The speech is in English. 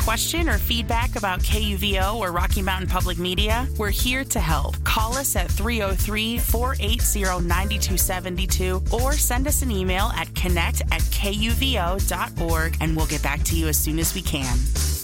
question or feedback about KUVO or Rocky Mountain Public Media? We're here to help. Call us at 303-480-9272 or send us an email at connect@kuvo.org and we'll get back to you as soon as we can.